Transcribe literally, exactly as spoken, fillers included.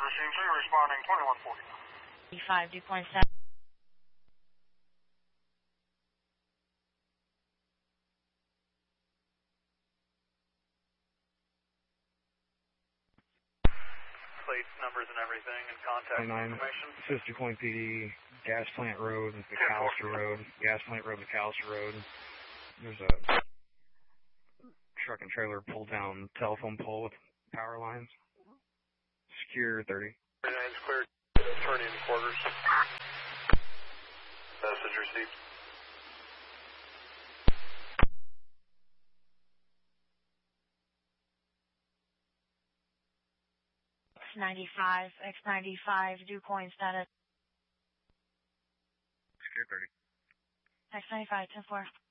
Machine three responding twenty-one forty. five, dew point seven. Plate numbers and everything and contact information. This is Dew Point P D, Gas Plant Road, McAllister Road, Gas Plant Road, McAllister Road. There's a truck and trailer pulled down telephone pole with power lines. Secure thirty. thirty-nine is clear. Turn in quarters. Message received. X ninety-five, X ninety-five, dew point status. Secure thirty. X ninety-five, ten four.